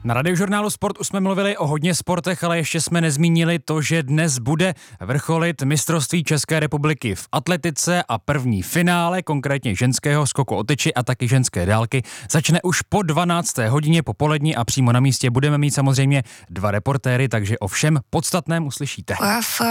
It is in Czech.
Na Radiožurnálu Sport už jsme mluvili o hodně sportech, ale ještě jsme nezmínili to, že dnes bude vrcholit mistrovství České republiky v atletice a první finále, konkrétně ženského skoku o tyči a taky ženské dálky, začne už po 12. hodině popolední a přímo na místě budeme mít samozřejmě 2 reportéry, takže o všem podstatném uslyšíte.